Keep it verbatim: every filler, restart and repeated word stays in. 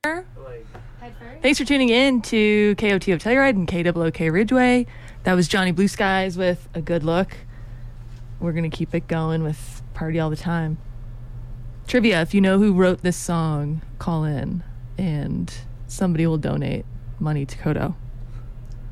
Thanks for tuning in to K O T O Telluride and K O O K Ridgeway. That was Johnny Blue Skies with A Good Look. We're going to keep it going with Party All the Time. Trivia, if you know who wrote this song, call in and somebody will donate money to Kodo.